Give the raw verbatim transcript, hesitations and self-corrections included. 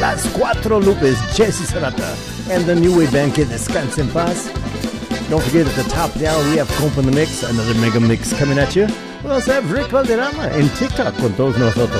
Las Cuatro Lupes, Jesse Serrata, and the New Wave Band, que descanse en paz. Don't forget, at the top of the hour, we have Comp in the Mix, another mega mix coming at you. We also have Rick Valderrama in TikTok con todos nosotros.